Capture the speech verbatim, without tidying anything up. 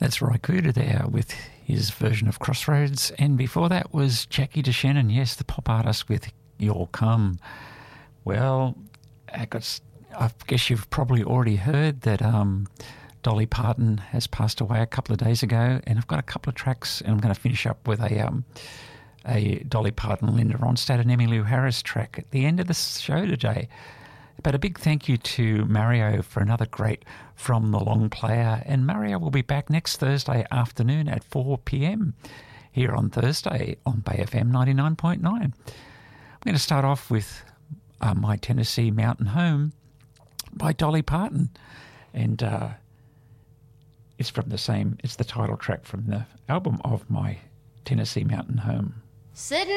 That's Ry Cooder there with his version of Crossroads. And before that was Jackie DeShannon, yes, the pop artist with You'll Come. Well, I, got, I guess you've probably already heard that um, Dolly Parton has passed away a couple of days ago, and I've got a couple of tracks, and I'm going to finish up with a um, a Dolly Parton, Linda Ronstadt and Emmylou Harris track at the end of the show today. But a big thank you to Mario for another great From the Long Player. And Mario will be back next Thursday afternoon at four p.m. here on Thursday on Bay F M ninety-nine point nine. I'm going to start off with uh, My Tennessee Mountain Home by Dolly Parton. And uh, it's from the same, it's the title track from the album of My Tennessee Mountain Home. Sitting